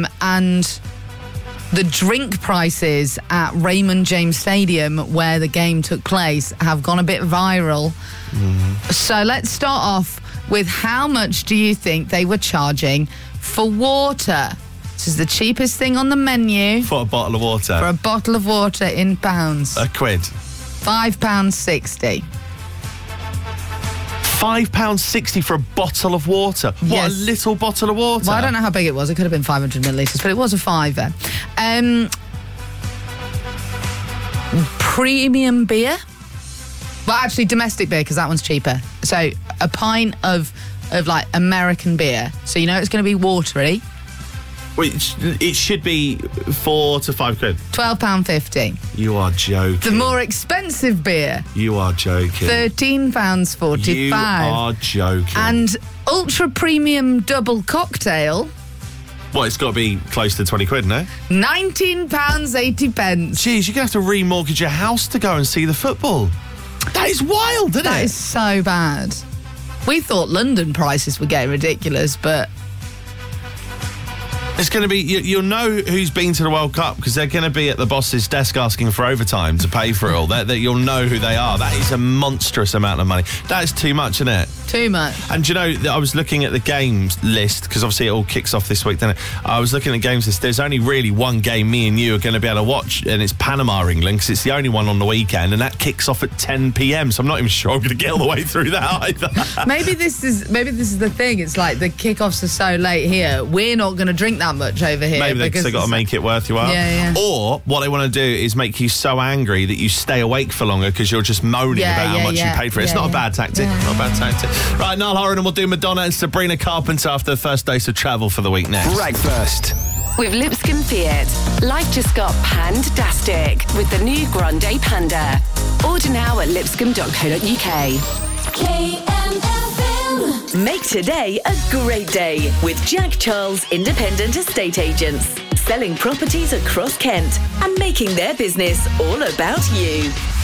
and the drink prices at Raymond James Stadium, where the game took place, have gone a bit viral. So let's start off with how much do you think they were charging for water? This is the cheapest thing on the menu. For a bottle of water? For a bottle of water in pounds. A quid. £5.60. £5.60 for a bottle of water. What, Yes. a little bottle of water? Well, I don't know how big it was. It could have been 500 millilitres, but it was a fiver. Premium beer? Well, actually, domestic beer, because that one's cheaper. So, a pint of like, American beer. So, you know it's going to be watery. Well, it should be 4 to 5 quid. £12.50. You are joking. The more expensive beer, You are joking. £13.45. You are joking. And ultra premium double cocktail, Well, it's got to be close to 20 quid, no? £19.80. Jeez, you're going to have to remortgage your house to go and see the football. That is wild, isn't That it? is so bad. We thought London prices were getting ridiculous, but It's going to be... You'll know who's been to the World Cup because they're going to be at the boss's desk asking for overtime to pay for it all. You'll know who they are. That is a monstrous amount of money. That is too much, isn't it? too much. And you know, I was looking at the games list because obviously it all kicks off this week, doesn't it? I was looking at the games list. There's only really one game me and you are going to be able to watch, and it's Panama-England because it's the only one on the weekend, and that kicks off at 10 p.m. So I'm not even sure I'm going to get all the way through that either. Maybe this is the thing. It's like the kickoffs are so late here. We're not going to drink that much over here. Maybe they've got to make it worth your while. Yeah. Or what they want to do is make you so angry that you stay awake for longer because you're just moaning about how much you paid for it. It's not a bad tactic. Not a bad tactic. Right, Niall Horan, and we'll do Madonna and Sabrina Carpenter after the first days of travel for the week next. Breakfast with Lipscomb Fiat. Life just got pandastic with the new Grande Panda. Order now at lipscomb.co.uk. KMFM. Make today a great day with Jack Charles Independent Estate Agents. Selling properties across Kent and making their business all about you.